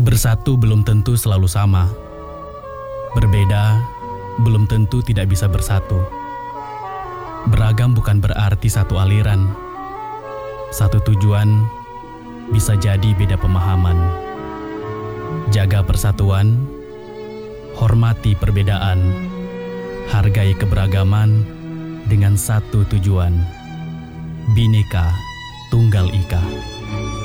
Bersatu belum tentu selalu sama. Berbeda belum tentu tidak bisa bersatu. Beragam bukan berarti satu aliran. Satu tujuan bisa jadi beda pemahaman. Jaga persatuan, hormati perbedaan, hargai keberagaman dengan satu tujuan. Bhinneka Tunggal Ika.